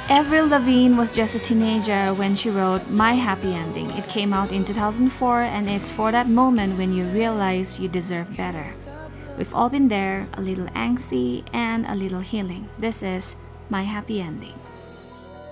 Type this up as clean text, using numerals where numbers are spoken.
Avril Lavigne was just a teenager when she wrote My Happy Ending. It came out in 2004, and it's for that moment when you realize you deserve better. We've all been there, a little angsty and a little healing. This is My Happy Ending.